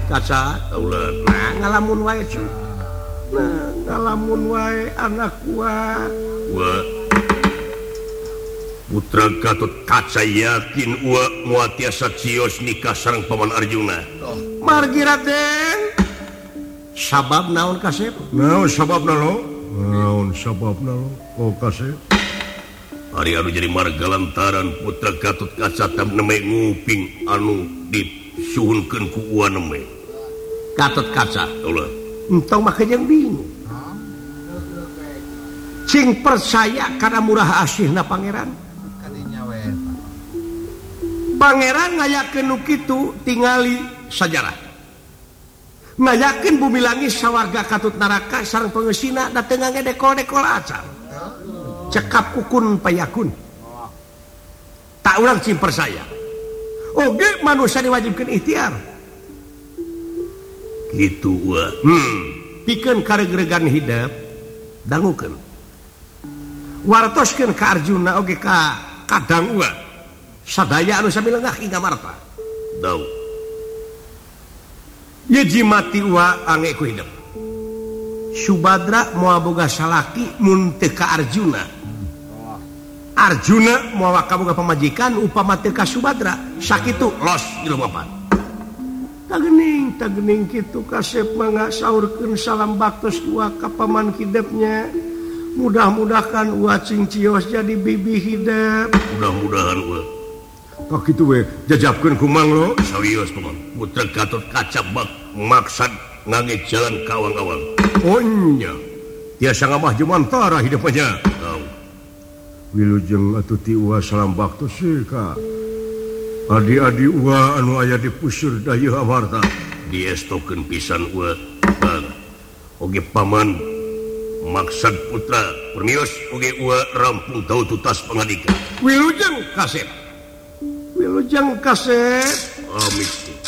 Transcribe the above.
kaca ngalamun wae ngalamun wae anak Putra Gatot Kaca yakin moal tiasa cios nikah sareng Paman Arjuna. Margi Raden. Sabab naon Kasep? Naon sababna lo? Naon sababna lo? Oh Kasep. Hari anu jadi marga lantaran Putra Gatot Kaca tam neme nguping anu disuhunkeun ku neme. Gatot Kaca. Ulah. Entong mah jeung bingung. Cing percaya karena murah asihna pangeran. Pangeran ngayakeun nu kitu tingali sajarah. Ngayakeun bumi langit sawarga Katut Naraka sareng pengeusina da teu ngedekol-dekol acan. Cekap kukun payakun. Tak urang cing percaya. Oge manusia diwajibkeun ikhtiar. Gitu Pikeun karegregan hidup dangukeun. Wartoskeun ka Arjuna oge ka kadang sadaya anu sami leungah hingga marta. Dau. Ye jimati ange ku hidup. Subadra moal boga salaki mun teu ka Arjuna. Arjuna moal kaboga pamajikan upama teu ka Subadra, sakitu los di lumapan. Tagening kitu Kasep mangga saurkeun salam baktos ka paman hidupnya. Mudah-mudahan cing cios jadi bibi hidup. Mudah-mudahan kok kitu we jajabkeun ku Mang lo. Sawios Paman. Putra Gatot Kaca maksad ngage jalan ka awang-awang. Oh nya. Tiasa ngamah jumantara hidupnya. Tahu. Wilujeng atuh ti salam baktos ka adi-adi anu aya di puseur dayeuh amarta. Diestokeun pisan oge paman maksad putra permios oge rampung tau tutas pangadikan. Wilujeng Kasep. Misti.